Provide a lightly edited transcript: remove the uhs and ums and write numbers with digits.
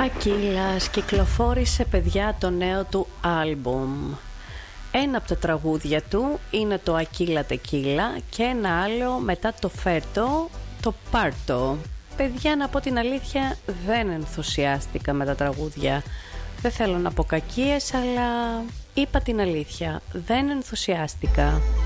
Ακύλας κυκλοφόρησε, παιδιά, το νέο του άλμπουμ. Ένα από τα τραγούδια του είναι το Ακύλα Τεκίλα και ένα άλλο μετά το Φέρτο, το Πάρτο. Παιδιά, να πω την αλήθεια, δεν ενθουσιάστηκα με τα τραγούδια. Δεν θέλω να πω κακίες, αλλά είπα την αλήθεια, δεν ενθουσιάστηκα.